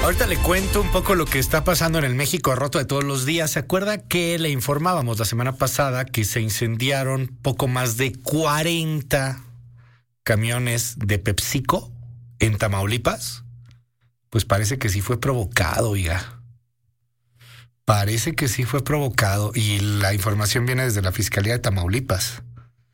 Ahorita le cuento un poco lo que está pasando en el México roto de todos los días. ¿Se acuerda que le informábamos la semana pasada que se incendiaron poco más de 40 camiones de PepsiCo en Tamaulipas? Pues parece que sí fue provocado, oiga. Parece que sí fue provocado y la información viene desde la Fiscalía de Tamaulipas.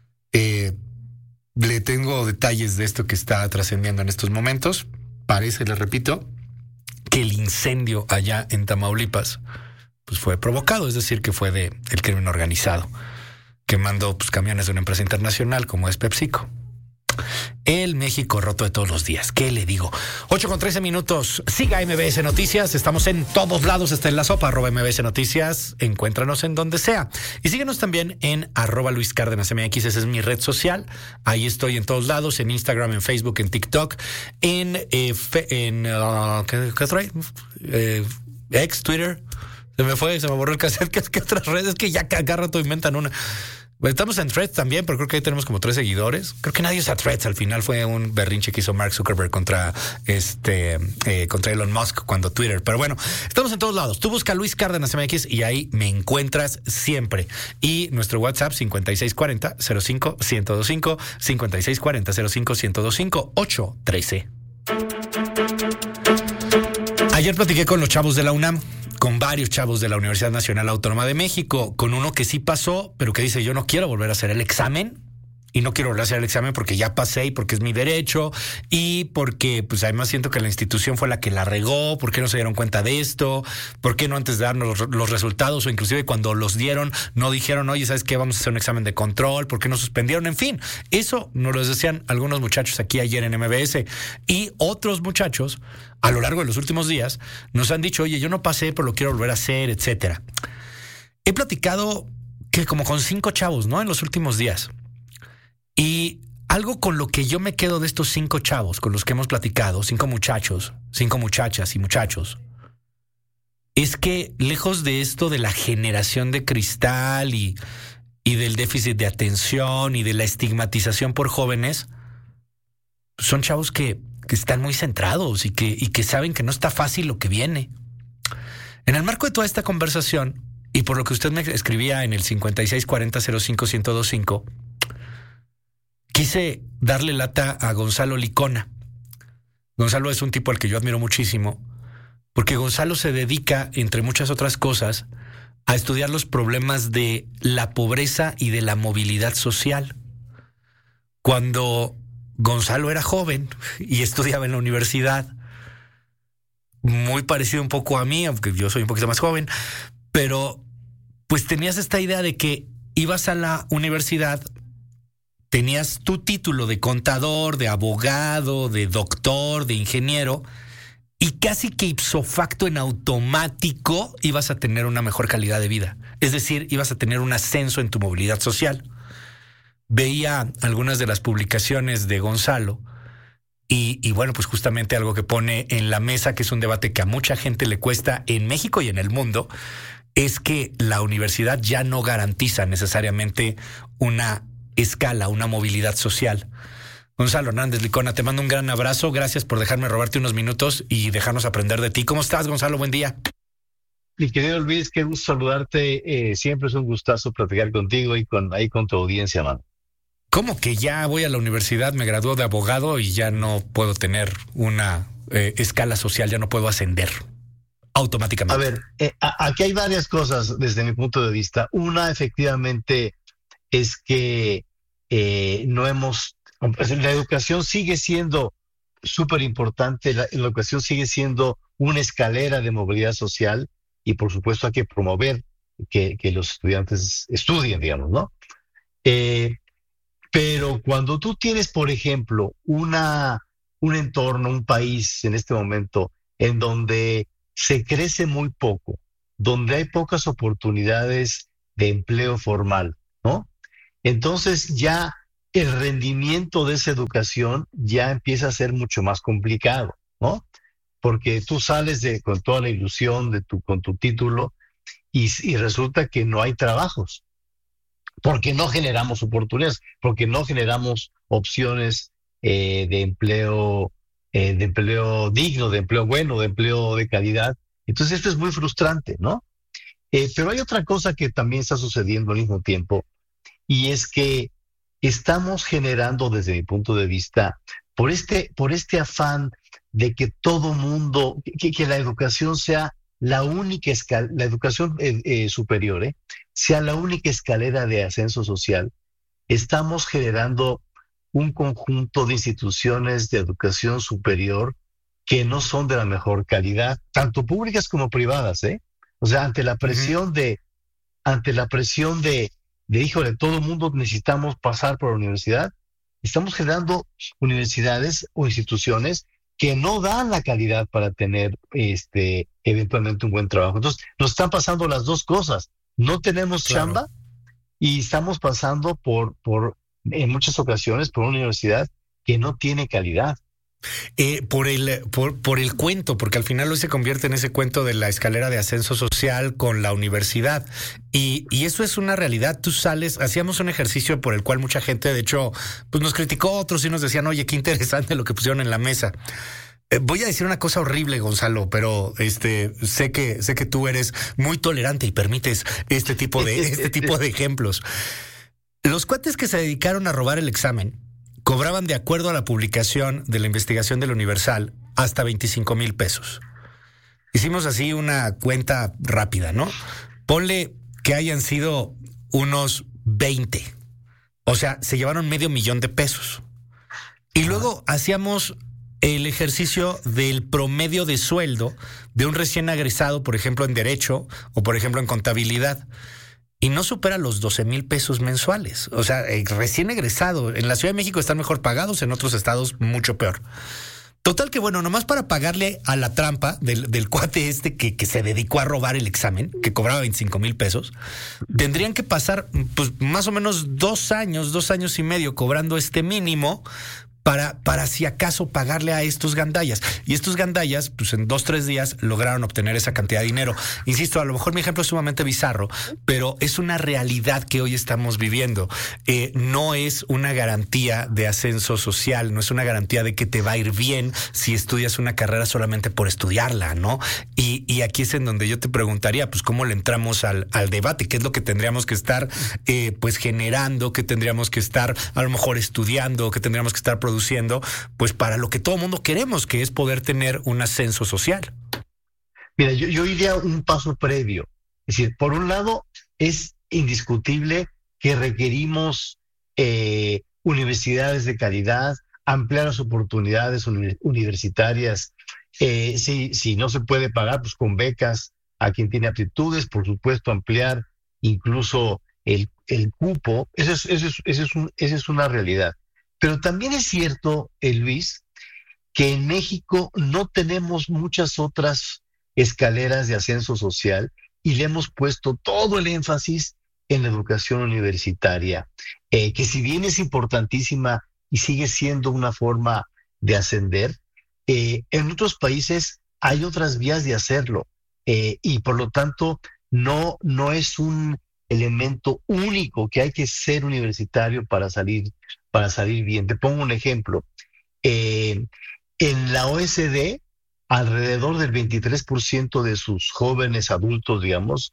Le tengo detalles de esto que está trascendiendo en estos momentos. Parece, le repito, que el incendio allá en Tamaulipas pues fue provocado, es decir, que fue del crimen organizado, quemando camiones de una empresa internacional como es PepsiCo. El México roto de todos los días. ¿Qué le digo? 8:13. Siga MBS Noticias. Estamos en todos lados. Está en la sopa. @MBS Noticias. Encuéntranos en donde sea. Y síguenos también en @Luis Cárdenas MX. Esa es mi red social. Ahí estoy en todos lados. En Instagram, en Facebook, en TikTok, en ¿qué otra? X, Twitter. Se me borró el cassette. ¿Qué otras redes? Que ya cada rato inventan una. Estamos en Threads también, pero creo que ahí tenemos como 3 seguidores. Creo que nadie usa Threads. Al final fue un berrinche que hizo Mark Zuckerberg contra Elon Musk cuando Twitter. Pero bueno, estamos en todos lados. Tú busca Luis Cárdenas MX y ahí me encuentras siempre. Y nuestro WhatsApp 5640-05-1025, 5640-05-1025, 813. Ayer platiqué con los chavos de la UNAM, con varios chavos de la Universidad Nacional Autónoma de México, con uno que sí pasó, pero que dice, yo no quiero volver a hacer el examen, y no quiero volver a hacer el examen porque ya pasé y porque es mi derecho, y porque pues además siento que la institución fue la que la regó, ¿por qué no se dieron cuenta de esto? ¿Por qué no antes de darnos los resultados o inclusive cuando los dieron no dijeron, oye, ¿sabes qué? Vamos a hacer un examen de control, ¿por qué no suspendieron? En fin, eso nos lo decían algunos muchachos aquí ayer en MBS y otros muchachos a lo largo de los últimos días nos han dicho, oye, yo no pasé, pero lo quiero volver a hacer, etcétera. He platicado que como con 5 chavos, ¿no? En los últimos días. Y algo con lo que yo me quedo de estos 5 chavos con los que hemos platicado, 5 muchachos, 5 muchachas y muchachos, es que lejos de esto de la generación de cristal y del déficit de atención y de la estigmatización por jóvenes, son chavos que están muy centrados y que saben que no está fácil lo que viene. En el marco de toda esta conversación, y por lo que usted me escribía en el 5640-05-1025, quise darle lata a Gonzalo Licona. Gonzalo es un tipo al que yo admiro muchísimo, porque Gonzalo se dedica, entre muchas otras cosas, a estudiar los problemas de la pobreza y de la movilidad social. Cuando Gonzalo era joven y estudiaba en la universidad, muy parecido un poco a mí, aunque yo soy un poquito más joven, pero pues tenías esta idea de que ibas a la universidad, tenías tu título de contador, de abogado, de doctor, de ingeniero, y casi que ipso facto en automático ibas a tener una mejor calidad de vida. Es decir, ibas a tener un ascenso en tu movilidad social. Veía algunas de las publicaciones de Gonzalo y bueno, pues justamente algo que pone en la mesa, que es un debate que a mucha gente le cuesta en México y en el mundo, es que la universidad ya no garantiza necesariamente una escala, una movilidad social. Gonzalo Hernández Licona, te mando un gran abrazo. Gracias por dejarme robarte unos minutos y dejarnos aprender de ti. ¿Cómo estás, Gonzalo? Buen día. Mi querido Luis, qué gusto saludarte. Siempre es un gustazo platicar contigo y con tu audiencia, man. ¿Cómo que ya voy a la universidad, me graduó de abogado y ya no puedo tener una escala social, ya no puedo ascender automáticamente? A ver, aquí hay varias cosas desde mi punto de vista. Una, efectivamente, es que pues la educación sigue siendo súper importante, la educación sigue siendo una escalera de movilidad social y por supuesto hay que promover que los estudiantes estudien, digamos, ¿no? Pero cuando tú tienes, por ejemplo, un entorno, un país en este momento en donde se crece muy poco, donde hay pocas oportunidades de empleo formal, ¿no? Entonces ya el rendimiento de esa educación ya empieza a ser mucho más complicado, ¿no? Porque tú sales con toda la ilusión con tu título y resulta que no hay trabajos, porque no generamos oportunidades, porque no generamos opciones de empleo de empleo digno, de empleo bueno, de empleo de calidad. Entonces esto es muy frustrante, ¿no? Pero hay otra cosa que también está sucediendo al mismo tiempo, y es que estamos generando, desde mi punto de vista, por este afán de que todo mundo, que la educación sea la única escalera, la educación superior, sea la única escalera de ascenso social. Estamos generando un conjunto de instituciones de educación superior que no son de la mejor calidad, tanto públicas como privadas, ¿eh? O sea, ante la presión híjole, todo el mundo necesitamos pasar por la universidad, estamos generando universidades o instituciones que no dan la calidad para tener eventualmente un buen trabajo. Entonces, nos están pasando las dos cosas. No tenemos chamba y estamos pasando en muchas ocasiones, por una universidad que no tiene calidad. Por el cuento, porque al final hoy se convierte en ese cuento de la escalera de ascenso social con la universidad. Y eso es una realidad. Tú sales, hacíamos un ejercicio por el cual mucha gente, de hecho, pues nos criticó, otros y nos decían, oye, qué interesante lo que pusieron en la mesa. Voy a decir una cosa horrible, Gonzalo, pero sé que tú eres muy tolerante y permites este tipo de ejemplos. Los cuates que se dedicaron a robar el examen cobraban, de acuerdo a la publicación de la investigación del Universal, hasta 25,000 pesos. Hicimos así una cuenta rápida, ¿no? Ponle que hayan sido unos 20. O sea, se llevaron $500,000 de pesos. Y luego hacíamos el ejercicio del promedio de sueldo de un recién egresado, por ejemplo, en Derecho o, por ejemplo, en Contabilidad. Y no supera los 12,000 pesos mensuales. O sea, recién egresado. En la Ciudad de México están mejor pagados, en otros estados mucho peor. Total que, bueno, nomás para pagarle a la trampa del cuate que se dedicó a robar el examen, que cobraba 25,000 pesos, tendrían que pasar pues más o menos 2 años y medio cobrando este mínimo para si acaso pagarle a estos gandallas. Y estos gandallas, pues en 2-3 días lograron obtener esa cantidad de dinero. Insisto, a lo mejor mi ejemplo es sumamente bizarro, pero es una realidad que hoy estamos viviendo. No es una garantía de ascenso social, no es una garantía de que te va a ir bien si estudias una carrera solamente por estudiarla, ¿no? Y aquí es en donde yo te preguntaría, pues, ¿cómo le entramos al debate? ¿Qué es lo que tendríamos que estar pues generando? ¿Qué tendríamos que estar a lo mejor estudiando? ¿Qué tendríamos que estar produciendo? Pues para lo que todo el mundo queremos, que es poder tener un ascenso social. Mira, yo iría un paso previo. Es decir, por un lado, es indiscutible que requerimos universidades de calidad, ampliar las oportunidades universitarias. Si no se puede pagar, pues con becas a quien tiene aptitudes, por supuesto, ampliar incluso el cupo. Esa es una realidad. Pero también es cierto, Luis, que en México no tenemos muchas otras escaleras de ascenso social y le hemos puesto todo el énfasis en la educación universitaria, que si bien es importantísima y sigue siendo una forma de ascender, en otros países hay otras vías de hacerlo, y por lo tanto no es un elemento único que hay que ser universitario para salir bien. Te pongo un ejemplo. En la OECD, alrededor del 23% de sus jóvenes adultos, digamos,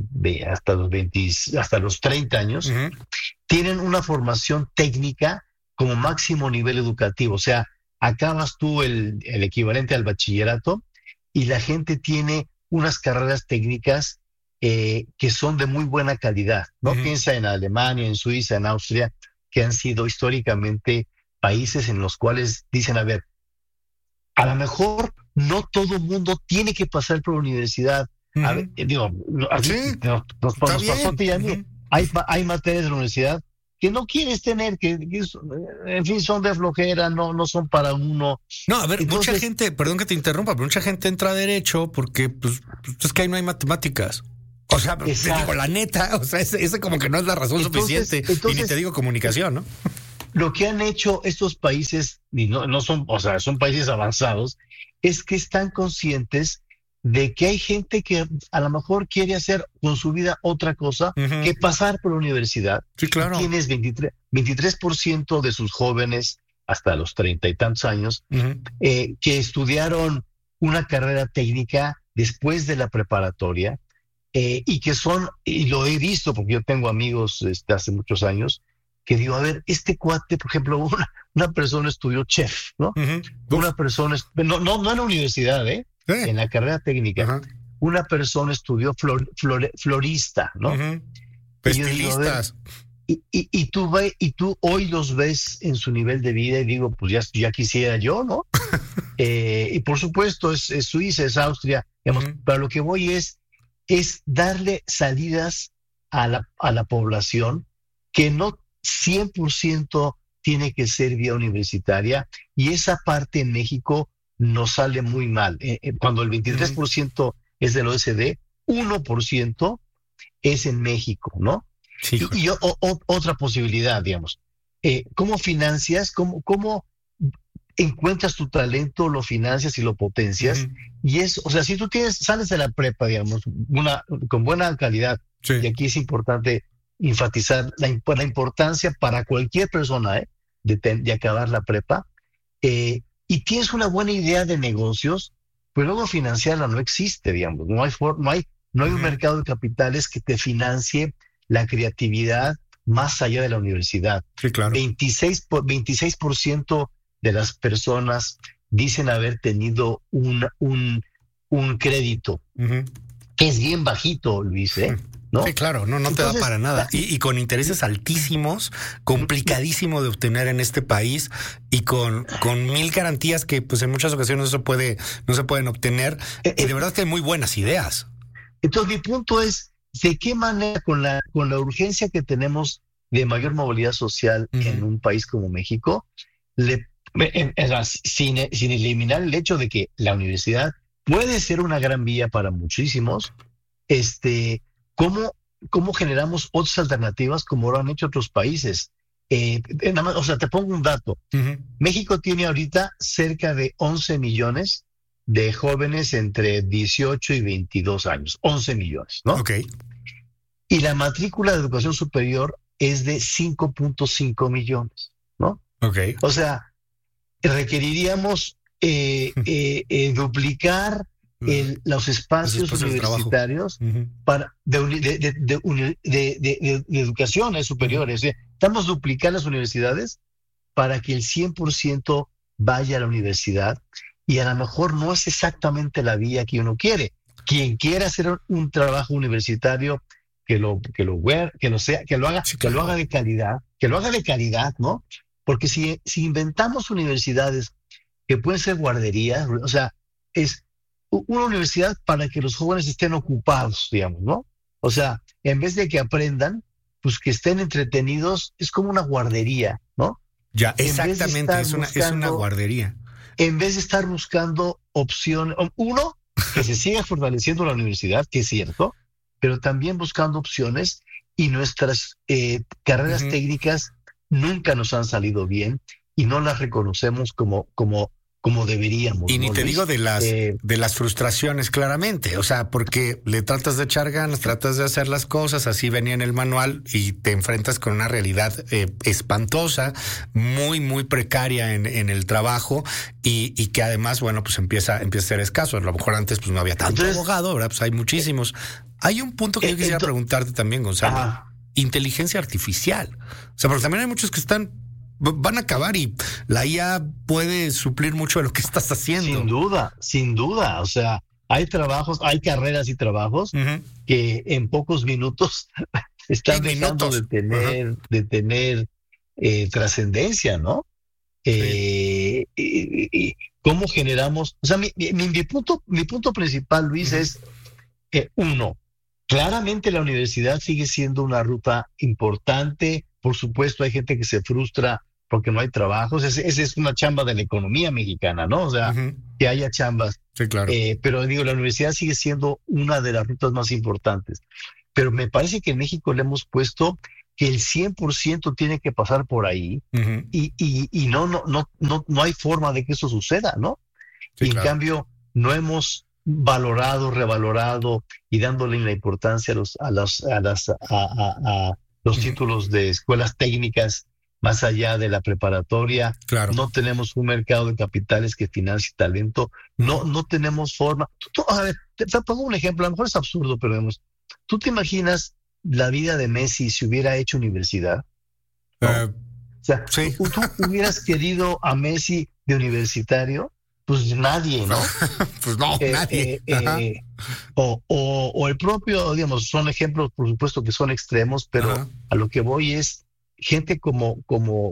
hasta los 30 años, tienen una formación técnica como máximo nivel educativo. O sea, acabas tú el equivalente al bachillerato y la gente tiene unas carreras técnicas que son de muy buena calidad, ¿no? Piensa en Alemania, en Suiza, en Austria, que han sido históricamente países en los cuales dicen, a ver, a lo mejor no todo el mundo tiene que pasar por la universidad. A ver, digo, sí, nos pasó a ti y a mí. Hay materias de la universidad que no quieres tener, que en fin, son de flojera, no son para uno. No, a ver, entonces, mucha gente, perdón que te interrumpa, pero mucha gente entra a Derecho porque pues es que ahí no hay matemáticas. O sea, te digo, la neta, o sea, ese como que no es la razón suficiente. Y ni te digo comunicación, ¿no? Lo que han hecho estos países, y no son, o sea, son países avanzados, es que están conscientes de que hay gente que a lo mejor quiere hacer con su vida otra cosa que pasar por la universidad. Sí, claro. Y tienes 23% de sus jóvenes hasta los 30 y tantos años, que estudiaron una carrera técnica después de la preparatoria, y que son, y lo he visto porque yo tengo amigos hace muchos años, que digo, a ver, este cuate, por ejemplo, una persona estudió chef, ¿no? Una persona, no en la universidad, en la carrera técnica. Una persona estudió florista, ¿no? Estilistas. Y tú hoy los ves en su nivel de vida y digo, pues ya quisiera yo, ¿no? Y por supuesto es Suiza, es Austria, digamos, pero lo que voy es darle salidas a la población, que no 100% tiene que ser vía universitaria, y esa parte en México nos sale muy mal. Cuando el 23% es del OECD, 1% es en México, ¿no? Sí, y otra posibilidad, digamos, ¿cómo financias? ¿Cómo encuentras tu talento, lo financias y lo potencias? Y o sea, si tú sales de la prepa, digamos, con buena calidad, y aquí es importante enfatizar la importancia para cualquier persona de acabar la prepa, y tienes una buena idea de negocios, pues luego financiarla no existe, digamos, no hay un mercado de capitales que te financie la creatividad más allá de la universidad. Sí, claro. 26% de las personas dicen haber tenido un crédito, que es bien bajito, Luis, ¿no? Sí, claro, no te da para nada. Y con intereses altísimos, complicadísimo de obtener en este país, y con 1000 garantías que pues en muchas ocasiones no se pueden obtener. Y de verdad que hay muy buenas ideas. Entonces mi punto es, ¿de qué manera con la urgencia que tenemos de mayor movilidad social en un país como México, sin eliminar el hecho de que la universidad puede ser una gran vía para muchísimos, ¿cómo generamos otras alternativas como lo han hecho otros países? Nada más, o sea, te pongo un dato. México tiene ahorita cerca de 11 millones de jóvenes entre 18 y 22 años. 11 millones, ¿no? Ok. Y la matrícula de educación superior es de 5.5 millones, ¿no? Ok. O sea, requeriríamos duplicar los espacios universitarios de educaciones superiores. Estamos duplicando las universidades para que el 100% vaya a la universidad, y a lo mejor no es exactamente la vía que uno quiere. Quien quiera hacer un trabajo universitario, que lo haga de calidad, ¿no? Porque si inventamos universidades que pueden ser guarderías, o sea, es una universidad para que los jóvenes estén ocupados, digamos, ¿no? O sea, en vez de que aprendan, pues que estén entretenidos, es como una guardería, ¿no? Ya, exactamente, es una guardería. En vez de estar buscando opciones, que se siga fortaleciendo la universidad, que es cierto, pero también buscando opciones, y nuestras carreras técnicas nunca nos han salido bien y no las reconocemos como deberíamos. Y ni ¿no, te Luis? digo de las frustraciones, claramente. O sea, porque le tratas de echar ganas, tratas de hacer las cosas, así venía en el manual, y te enfrentas con una realidad espantosa, muy, muy precaria en el trabajo, y que además, bueno, pues empieza a ser escaso. A lo mejor antes pues no había tanto abogado, ¿verdad? Pues hay muchísimos. Hay un punto que yo quisiera preguntarte también, Gonzalo. Inteligencia artificial. O sea, porque también hay muchos que van a acabar, y la IA puede suplir mucho de lo que estás haciendo. Sin duda. O sea, hay carreras y trabajos que en pocos minutos están dejando de tener trascendencia, ¿no? Sí. Y ¿cómo generamos? O sea, mi punto principal, Luis, es uno. Claramente la universidad sigue siendo una ruta importante. Por supuesto, hay gente que se frustra porque no hay trabajos. Esa es una chamba de la economía mexicana, ¿no? O sea, que haya chambas. Sí, claro. Pero digo, la universidad sigue siendo una de las rutas más importantes. Pero me parece que en México le hemos puesto que el 100% tiene que pasar por ahí, y no hay forma de que eso suceda, ¿no? Sí, y claro. En cambio, no hemos revalorado y dándole la importancia a los títulos de escuelas técnicas más allá de la preparatoria. Claro. No tenemos un mercado de capitales que financie talento. No tenemos forma. A ver, te pongo un ejemplo, a lo mejor es absurdo, pero vemos. ¿Tú te imaginas la vida de Messi si hubiera hecho universidad? ¿No? O sea, sí. ¿tú hubieras querido a Messi de universitario? Pues nadie, ¿no? Pues no, nadie. O el propio, digamos, son ejemplos, por supuesto, que son extremos, pero a lo que voy es gente como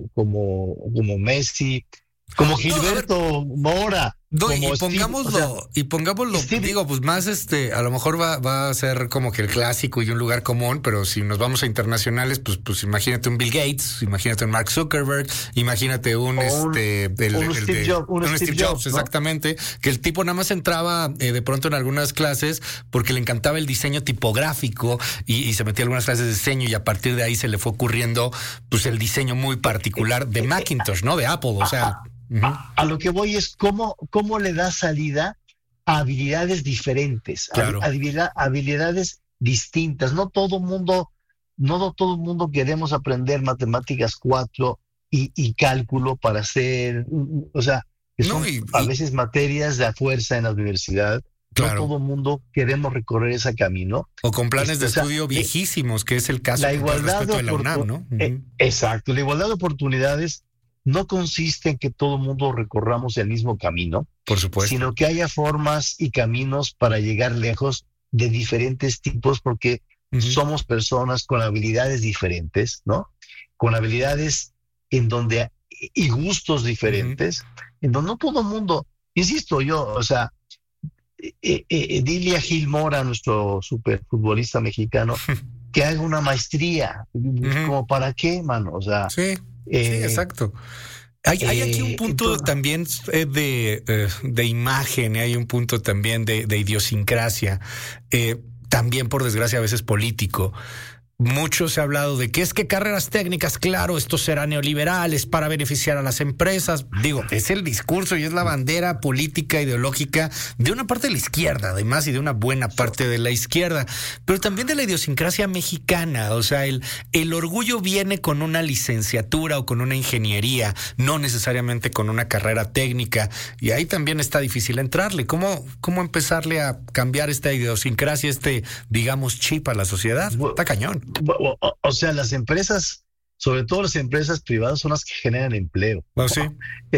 Messi, como Gilberto Mora. No, y pongámoslo, Steve, digo, pues más a lo mejor va a ser como que el clásico y un lugar común, pero si nos vamos a internacionales, pues imagínate un Bill Gates, imagínate un Mark Zuckerberg, imagínate un Steve Jobs, ¿no? Exactamente, que el tipo nada más entraba de pronto en algunas clases porque le encantaba el diseño tipográfico y se metía en algunas clases de diseño y a partir de ahí se le fue ocurriendo pues el diseño muy particular de Macintosh, ¿no? De Apple, o sea. A lo que voy es cómo le da salida a habilidades diferentes, claro. habilidades distintas. No todo mundo queremos aprender matemáticas 4 y cálculo para hacer, o sea, que son a veces materias de a fuerza en la universidad. Claro. No todo mundo queremos recorrer ese camino. O con planes de estudio viejísimos, que es el caso la igualdad de la UNAM, ¿no? Exacto, la igualdad de oportunidades no consiste en que todo el mundo recorramos el mismo camino, por supuesto, sino que haya formas y caminos para llegar lejos de diferentes tipos, porque somos personas con habilidades diferentes, ¿no? Con habilidades y gustos diferentes, en donde no todo el mundo, insisto yo, o sea, dile a Gil Mora, nuestro superfutbolista mexicano, que haga una maestría, como para qué, mano, o sea. Sí, exacto. Hay aquí un punto también de imagen, hay un punto también de idiosincrasia, también por desgracia a veces político. Mucho se ha hablado de que es que carreras técnicas, claro, esto será neoliberales para beneficiar a las empresas. Digo, es el discurso y es la bandera política, ideológica de una parte de la izquierda, además, y de una buena parte de la izquierda, pero también de la idiosincrasia mexicana. O sea, el orgullo viene con una licenciatura o con una ingeniería, no necesariamente con una carrera técnica, y ahí también está difícil entrarle. ¿Cómo empezarle a cambiar esta idiosincrasia, digamos, chip a la sociedad? Está cañón. O sea, las empresas, sobre todo las empresas privadas, son las que generan empleo. Bueno, sí.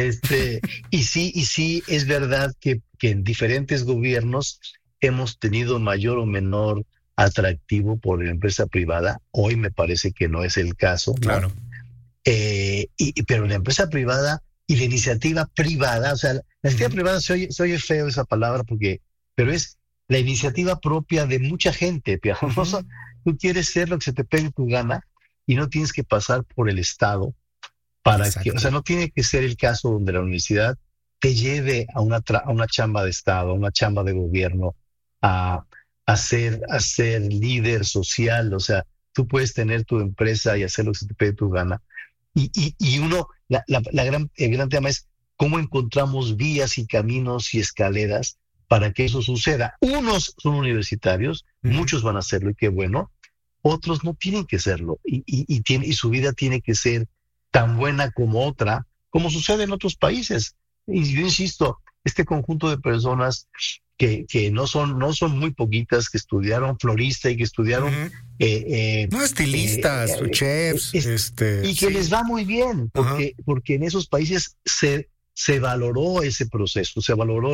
Y sí, es verdad que en diferentes gobiernos hemos tenido mayor o menor atractivo por la empresa privada. Hoy me parece que no es el caso, ¿no? Claro. Pero la empresa privada y la iniciativa privada, o sea, la iniciativa privada se oye feo esa palabra pero es la iniciativa propia de mucha gente. Tú quieres ser lo que se te pegue tu gana y no tienes que pasar por el Estado o sea, no tiene que ser el caso donde la universidad te lleve a una chamba de Estado, a una chamba de gobierno, a ser líder social. O sea, tú puedes tener tu empresa y hacer lo que se te pegue tu gana. Y el gran tema es cómo encontramos vías y caminos y escaleras para que eso suceda. Unos son universitarios, muchos van a hacerlo y qué bueno, otros no tienen que serlo y su vida tiene que ser tan buena como otra, como sucede en otros países. Y yo insisto, este conjunto de personas que no son muy poquitas, que estudiaron florista y que estudiaron estilistas, chefs, y que les va muy bien, porque en esos países se valoró ese proceso, se valoró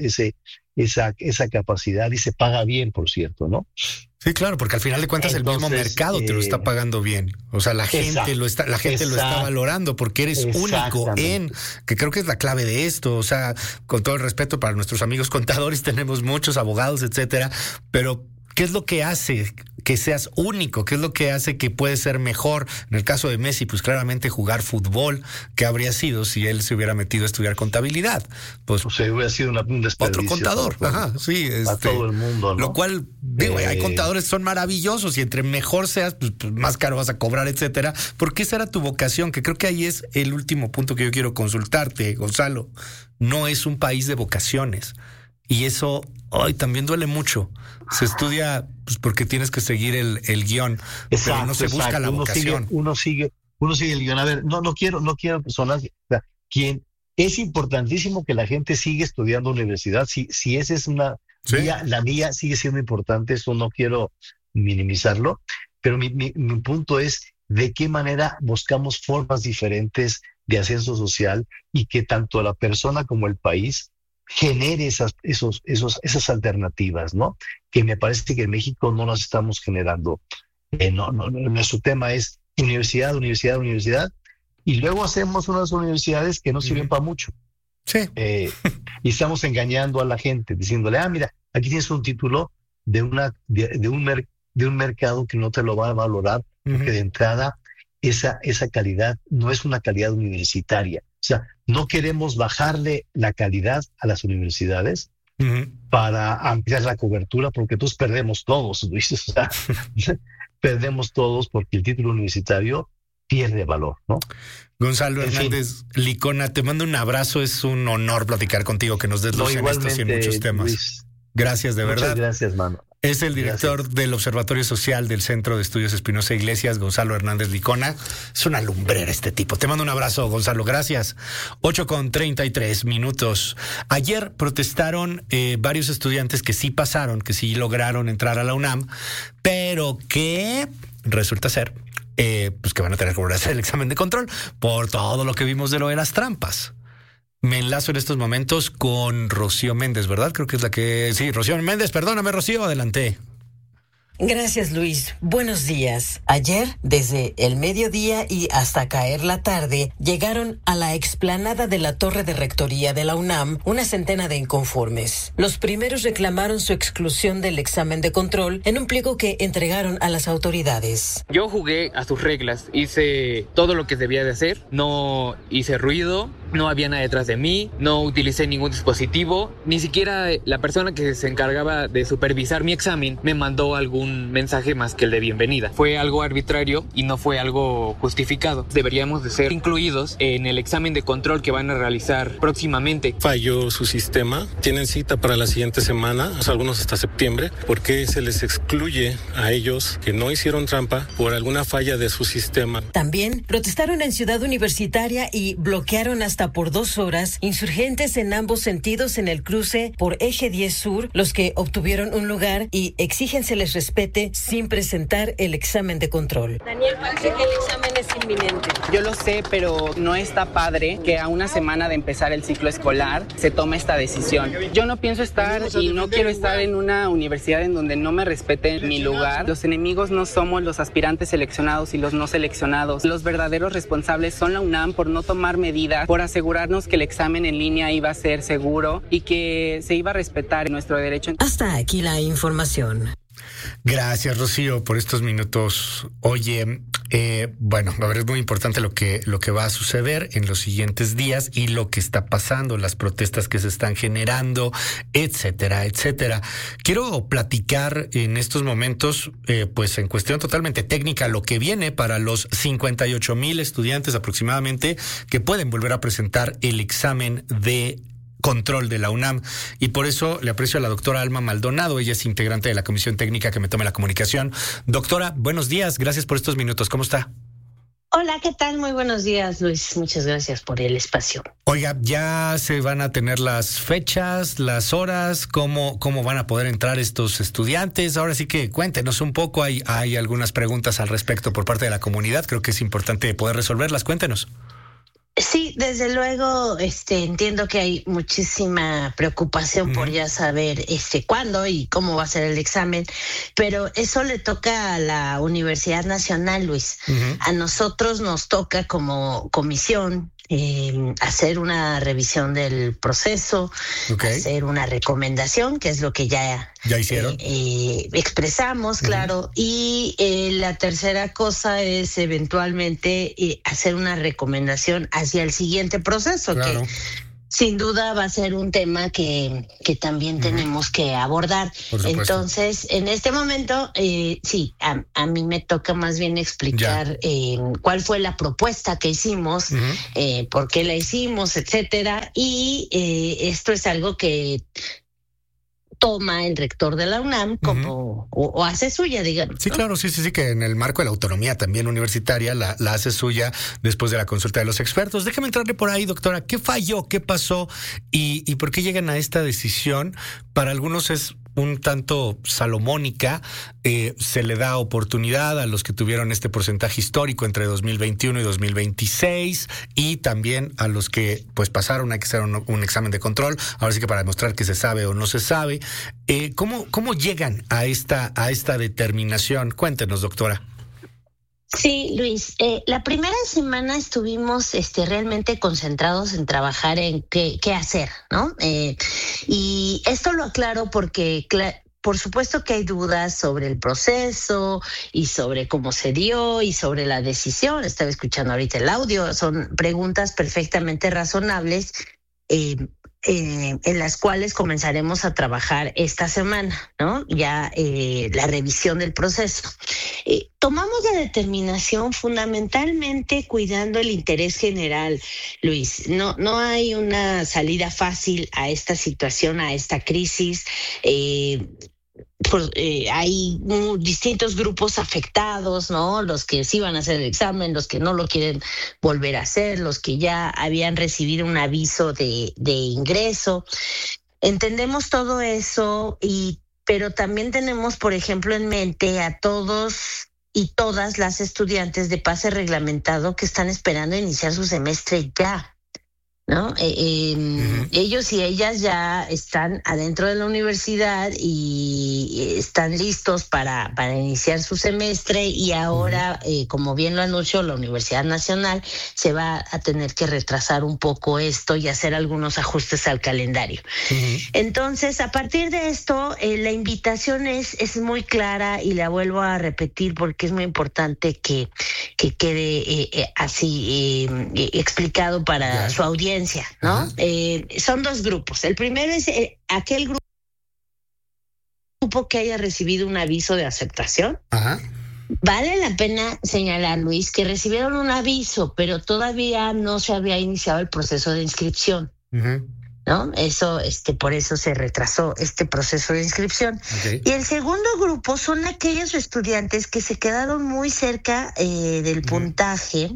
esa capacidad y se paga bien, por cierto, ¿no? Sí, claro, porque al final de cuentas el mismo mercado te lo está pagando bien. O sea, la gente lo está valorando porque eres único que creo que es la clave de esto. O sea, con todo el respeto para nuestros amigos contadores, tenemos muchos abogados, etcétera, pero ¿qué es lo que hace que seas único? ¿Qué es lo que hace que puedes ser mejor? En el caso de Messi, pues claramente jugar fútbol. ¿Qué habría sido si él se hubiera metido a estudiar contabilidad? Pues hubiera sido un desperdicio. Otro contador. Sí. A todo el mundo, ¿no? Lo cual, hay contadores que son maravillosos y entre mejor seas, pues más caro vas a cobrar, etcétera. Porque esa era tu vocación, que creo que ahí es el último punto que yo quiero consultarte, Gonzalo. No es un país de vocaciones. Y eso hoy también duele mucho. Se estudia pues porque tienes que seguir el guión, pero no se busca la vocación. Uno uno sigue el guión. A ver, no quiero personas, o sea, es importantísimo que la gente siga estudiando universidad. Si esa es una vía, la vía sigue siendo importante, eso no quiero minimizarlo, pero mi punto es de qué manera buscamos formas diferentes de ascenso social y que tanto la persona como el país genere esas alternativas, ¿no? Que me parece que en México no las estamos generando. Nuestro tema es universidad, y luego hacemos unas universidades que no sirven para mucho. Sí. Y estamos engañando a la gente, diciéndole, mira, aquí tienes un título de un mercado que no te lo va a valorar, porque de entrada esa calidad no es una calidad universitaria. O sea, no queremos bajarle la calidad a las universidades para ampliar la cobertura, porque entonces perdemos todos, Luis. O sea, perdemos todos porque el título universitario pierde valor, ¿no? Gonzalo Hernández Licona, te mando un abrazo. Es un honor platicar contigo, que nos des luz en estos y en muchos temas. Luis, gracias, de verdad. Muchas gracias, mano. Es el director del Observatorio Social del Centro de Estudios Espinosa Iglesias, Gonzalo Hernández Licona. Es una lumbrera este tipo. Te mando un abrazo, Gonzalo. Gracias. 8:33. Ayer protestaron varios estudiantes que sí pasaron, que sí lograron entrar a la UNAM, pero que resulta ser pues que van a tener que volver a hacer el examen de control por todo lo que vimos de lo de las trampas. Me enlazo en estos momentos con Rocío Méndez, ¿verdad? Creo que es la que... Sí, Rocío Méndez, perdóname, Rocío, adelante. Gracias, Luis. Buenos días. Ayer, desde el mediodía y hasta caer la tarde, llegaron a la explanada de la Torre de Rectoría de la UNAM una centena de inconformes. Los primeros reclamaron su exclusión del examen de control en un pliego que entregaron a las autoridades. Yo jugué a sus reglas, hice todo lo que debía de hacer, no hice ruido, no había nada detrás de mí, no utilicé ningún dispositivo, ni siquiera la persona que se encargaba de supervisar mi examen me mandó algún mensaje más que el de bienvenida. Fue algo arbitrario y no fue algo justificado. Deberíamos de ser incluidos en el examen de control que van a realizar próximamente. Falló su sistema, tienen cita para la siguiente semana, algunos hasta septiembre, porque se les excluye a ellos que no hicieron trampa por alguna falla de su sistema. También protestaron en Ciudad Universitaria y bloquearon hasta por 2 horas insurgentes en ambos sentidos en el cruce por Eje 10 Sur, los que obtuvieron un lugar y exigen se les respete sin presentar el examen de control. Daniel, parece que el examen es inminente. Yo lo sé, pero no está padre que a una semana de empezar el ciclo escolar se tome esta decisión. Yo no pienso estar y no quiero estar en una universidad en donde no me respeten mi lugar. Los enemigos no somos los aspirantes seleccionados y los no seleccionados. Los verdaderos responsables son la UNAM por no tomar medidas, por asegurarnos que el examen en línea iba a ser seguro y que se iba a respetar nuestro derecho. Hasta aquí la información. Gracias, Rocío, por estos minutos. Oye, bueno, a ver, es muy importante lo que va a suceder en los siguientes días y lo que está pasando, las protestas que se están generando, etcétera, etcétera. Quiero platicar en estos momentos, pues en cuestión totalmente técnica, lo que viene para los 58,000 estudiantes aproximadamente que pueden volver a presentar el examen de control de la UNAM, y por eso le aprecio a la doctora Alma Maldonado. Ella es integrante de la comisión técnica que me tome la comunicación. Doctora, buenos días, gracias por estos minutos, ¿cómo está? Hola, ¿qué tal? Muy buenos días, Luis, muchas gracias por el espacio. Oiga, ¿ya se van a tener las fechas, las horas? ¿Cómo van a poder entrar estos estudiantes? Ahora sí que cuéntenos un poco, hay algunas preguntas al respecto por parte de la comunidad, creo que es importante poder resolverlas, cuéntenos. Sí, desde luego, entiendo que hay muchísima preocupación por ya saber cuándo y cómo va a ser el examen, pero eso le toca a la Universidad Nacional, Luis. A nosotros nos toca como comisión hacer una revisión del proceso, hacer una recomendación, que es lo que ya hicieron, expresamos, claro, y la tercera cosa es eventualmente hacer una recomendación hacia el siguiente proceso, claro, que sin duda va a ser un tema que también tenemos que abordar. Entonces, en este momento, sí, a mí me toca más bien explicar cuál fue la propuesta que hicimos, por qué la hicimos, etcétera. Y esto es algo que toma el rector de la UNAM como o hace suya, digamos. Sí, ¿no? Claro, sí, que en el marco de la autonomía también universitaria la hace suya después de la consulta de los expertos. Déjame entrarle por ahí, doctora. ¿Qué falló? ¿Qué pasó? ¿Y por qué llegan a esta decisión? Para algunos es un tanto salomónica, se le da oportunidad a los que tuvieron este porcentaje histórico entre 2021 y 2026 y también a los que pues pasaron, hay que hacer un examen de control, ahora sí que para demostrar que se sabe o no se sabe. ¿Cómo llegan a esta determinación? Cuéntenos, doctora. Sí, Luis, la primera semana estuvimos realmente concentrados en trabajar en qué hacer, ¿no? Y esto lo aclaro porque por supuesto que hay dudas sobre el proceso y sobre cómo se dio y sobre la decisión. Estaba escuchando ahorita el audio, son preguntas perfectamente razonables en las cuales comenzaremos a trabajar esta semana, ¿no? Ya la revisión del proceso. Tomamos la determinación fundamentalmente cuidando el interés general, Luis. No hay una salida fácil a esta situación, a esta crisis. Hay distintos grupos afectados, ¿no? Los que sí van a hacer el examen, los que no lo quieren volver a hacer, los que ya habían recibido un aviso de ingreso. Entendemos todo eso, pero también tenemos, por ejemplo, en mente a todos y todas las estudiantes de pase reglamentado que están esperando iniciar su semestre ya, ¿no? Ellos y ellas ya están adentro de la universidad y están listos para iniciar su semestre y ahora, como bien lo anunció la Universidad Nacional, se va a tener que retrasar un poco esto y hacer algunos ajustes al calendario. Entonces, a partir de esto, la invitación es muy clara y la vuelvo a repetir porque es muy importante que quede así explicado para su audiencia, ¿no? Son dos grupos. El primero es aquel grupo que haya recibido un aviso de aceptación. Vale la pena señalar, Luis, que recibieron un aviso, pero todavía no se había iniciado el proceso de inscripción. ¿No? Eso, por eso se retrasó este proceso de inscripción. Y el segundo grupo son aquellos estudiantes que se quedaron muy cerca del puntaje.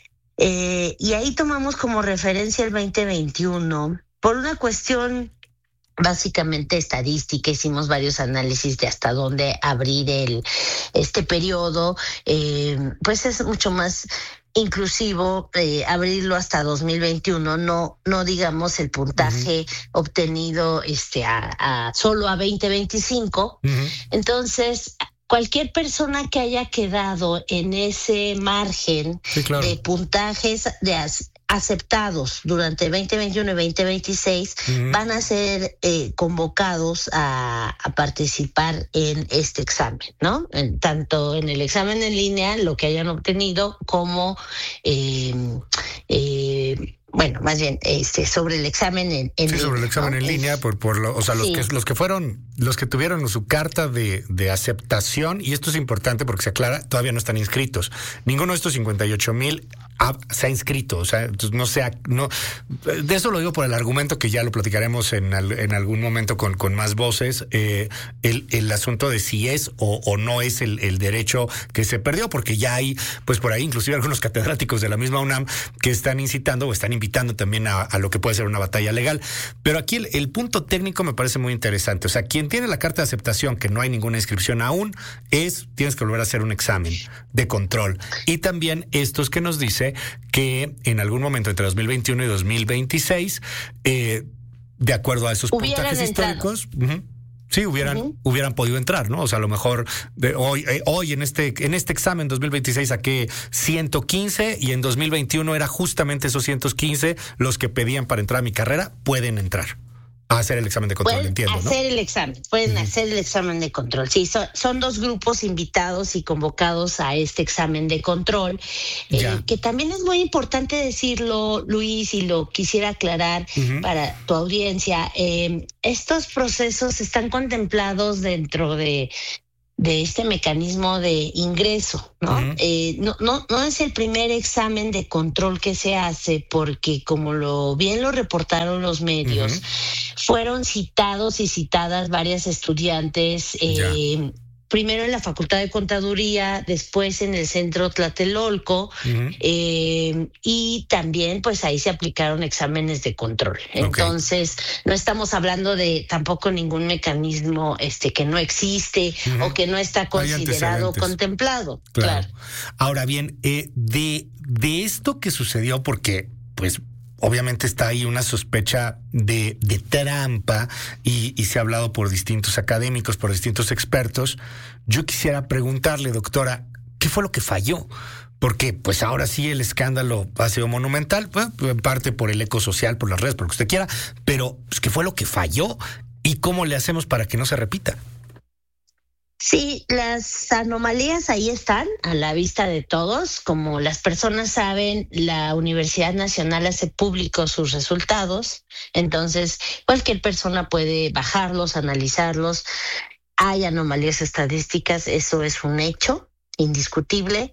Y ahí tomamos como referencia el 2021 por una cuestión básicamente estadística. Hicimos varios análisis de hasta dónde abrir este periodo. Pues es mucho más inclusivo abrirlo hasta 2021, no digamos el puntaje obtenido solo a 2025. Entonces, cualquier persona que haya quedado en ese margen de puntajes aceptados durante 2021 y 2026 van a ser convocados a participar en este examen, ¿no? Tanto en el examen en línea, lo que hayan obtenido, como bueno, más bien sobre el examen en línea. Sobre el examen en línea, los que tuvieron su carta de aceptación, y esto es importante porque se aclara, todavía no están inscritos. Ninguno de estos 58,000 se ha inscrito, o sea, de eso lo digo por el argumento que ya lo platicaremos en algún momento con más voces, el asunto de si es o no es el derecho que se perdió, porque ya hay, pues por ahí inclusive algunos catedráticos de la misma UNAM que están incitando o están invitando también a lo que puede ser una batalla legal. Pero aquí el punto técnico me parece muy interesante. O sea, quien tiene la carta de aceptación, que no hay ninguna inscripción aún, tienes que volver a hacer un examen de control. Y también estos que nos dice que en algún momento entre 2021 y 2026, de acuerdo a esos puntajes históricos, sí, hubieran podido entrar, ¿no? O sea, a lo mejor hoy en este examen 2026 saqué 115 y en 2021 era justamente esos 115 los que pedían para entrar a mi carrera, pueden entrar a hacer el examen de control, entiendo, ¿no? Pueden hacer el examen de control. Sí, son dos grupos invitados y convocados a este examen de control, que también es muy importante decirlo, Luis, y lo quisiera aclarar para tu audiencia. Estos procesos están contemplados dentro de este mecanismo de ingreso, ¿no? No es el primer examen de control que se hace, porque como bien lo reportaron los medios, fueron citados y citadas varias estudiantes, primero en la Facultad de Contaduría, después en el Centro Tlatelolco, y también pues ahí se aplicaron exámenes de control. Okay. Entonces, no estamos hablando de tampoco ningún mecanismo que no existe o que no está considerado, contemplado. Claro. Ahora bien, de esto que sucedió, porque pues obviamente está ahí una sospecha de trampa y se ha hablado por distintos académicos, por distintos expertos. Yo quisiera preguntarle, doctora, ¿qué fue lo que falló? Porque pues ahora sí el escándalo ha sido monumental, pues, en parte por el eco social, por las redes, por lo que usted quiera, pero pues, ¿qué fue lo que falló y cómo le hacemos para que no se repita? Sí, las anomalías ahí están a la vista de todos. Como las personas saben, la Universidad Nacional hace públicos sus resultados, entonces cualquier persona puede bajarlos, analizarlos. Hay anomalías estadísticas, eso es un hecho indiscutible.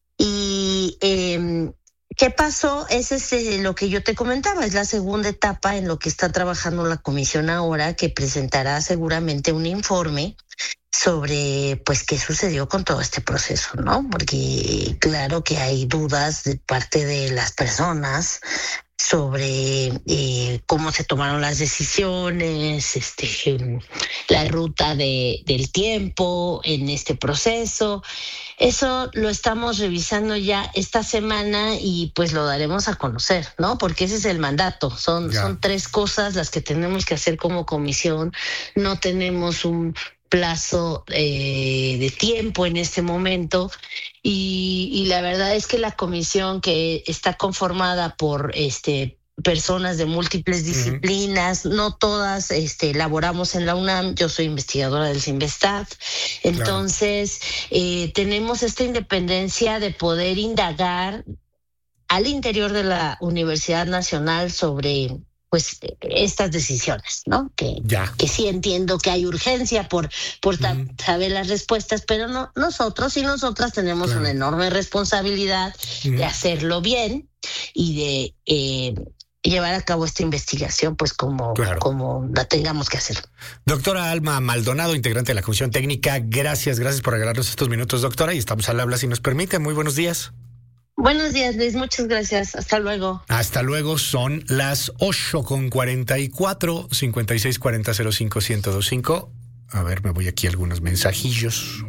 Y ¿qué pasó? Ese es lo que yo te comentaba, es la segunda etapa en lo que está trabajando la comisión ahora, que presentará seguramente un informe sobre pues qué sucedió con todo este proceso, ¿no? Porque claro que hay dudas de parte de las personas sobre cómo se tomaron las decisiones, la ruta del tiempo en este proceso. Eso lo estamos revisando ya esta semana y pues lo daremos a conocer, ¿no? Porque ese es el mandato. Son 3 cosas las que tenemos que hacer como comisión. No tenemos un plazo de tiempo en este momento y la verdad es que la comisión, que está conformada por personas de múltiples disciplinas, no todas laboramos en la UNAM, yo soy investigadora del CINVESTAT, entonces tenemos esta independencia de poder indagar al interior de la Universidad Nacional sobre pues estas decisiones, ¿no? Que sí entiendo que hay urgencia por saber las respuestas, pero no, nosotros y nosotras tenemos una enorme responsabilidad de hacerlo bien y de llevar a cabo esta investigación pues como la tengamos que hacer. Doctora Alma Maldonado, integrante de la Comisión Técnica, gracias por regalarnos estos minutos, doctora, y estamos al habla si nos permite. Muy buenos días. Buenos días, Luis. Muchas gracias. Hasta luego. Hasta luego. Son las 8:44, 5640-05-1025. A ver, me voy aquí a algunos mensajillos.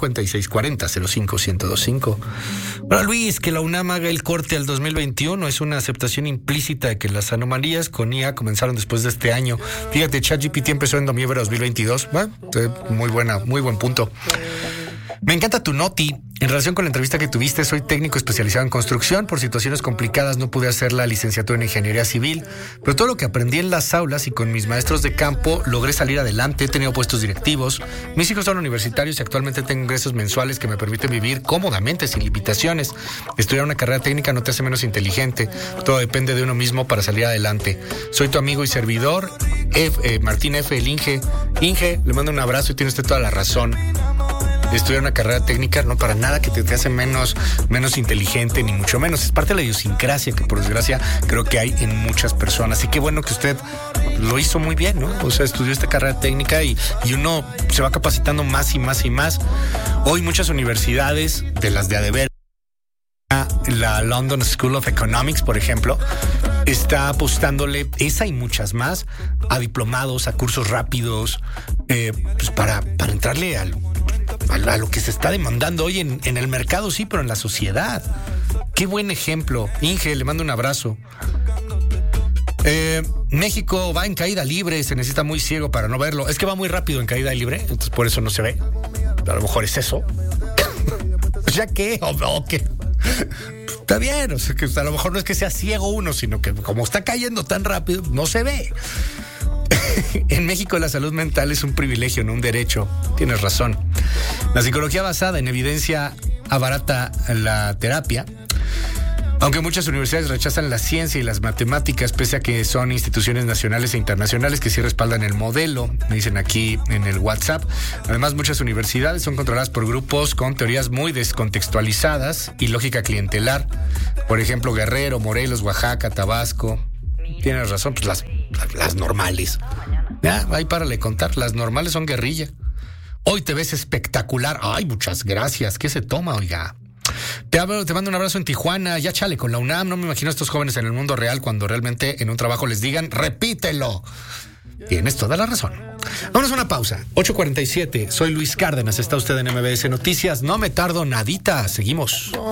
5640-05-1025. Bueno, Luis, que la UNAM haga el corte al 2021 es una aceptación implícita de que las anomalías con IA comenzaron después de este año. Fíjate, ChatGPT empezó en noviembre de 2022. Bueno, muy buen punto. Me encanta tu noti. En relación con la entrevista que tuviste, soy técnico especializado en construcción. Por situaciones complicadas no pude hacer la licenciatura en ingeniería civil, pero todo lo que aprendí en las aulas y con mis maestros de campo logré salir adelante. He tenido puestos directivos. Mis hijos son universitarios y actualmente tengo ingresos mensuales que me permiten vivir cómodamente, sin limitaciones. Estudiar una carrera técnica no te hace menos inteligente. Todo depende de uno mismo para salir adelante. Soy tu amigo y servidor, Martín F. el Inge. Inge, le mando un abrazo y tiene usted toda la razón. Estudiar una carrera técnica no para nada que te hace menos inteligente, ni mucho menos. Es parte de la idiosincrasia que por desgracia creo que hay en muchas personas. Y qué bueno que usted lo hizo muy bien, ¿no? O sea, estudió esta carrera técnica y uno se va capacitando más y más y más. Hoy muchas universidades, de las de adeveras, la London School of Economics, por ejemplo, está apostándole, esa y muchas más, a diplomados, a cursos rápidos, pues para entrarle a lo que se está demandando hoy en el mercado, sí, pero en la sociedad. Qué buen ejemplo. Inge, le mando un abrazo. México va en caída libre, se necesita muy ciego para no verlo. Es que va muy rápido en caída libre, entonces por eso no se ve. A lo mejor es eso. ¿Ya qué? ¿O qué? Está bien, o sea, que a lo mejor no es que sea ciego uno, sino que como está cayendo tan rápido, no se ve. En México la salud mental es un privilegio, no un derecho. Tienes razón. La psicología basada en evidencia abarata la terapia. Aunque muchas universidades rechazan la ciencia y las matemáticas, pese a que son instituciones nacionales e internacionales que sí respaldan el modelo, me dicen aquí en el WhatsApp. Además, muchas universidades son controladas por grupos con teorías muy descontextualizadas y lógica clientelar. Por ejemplo, Guerrero, Morelos, Oaxaca, Tabasco. Tienes razón, pues las normales. Ya, ahí párale contar, las normales son guerrilla. Hoy te ves espectacular. Ay, muchas gracias. ¿Qué se toma, oiga? Te mando un abrazo en Tijuana, ya chale con la UNAM. No me imagino a estos jóvenes en el mundo real cuando realmente en un trabajo les digan, repítelo. Tienes toda la razón. Vámonos a una pausa. 8:47, soy Luis Cárdenas, está usted en MBS Noticias. No me tardo nadita, seguimos.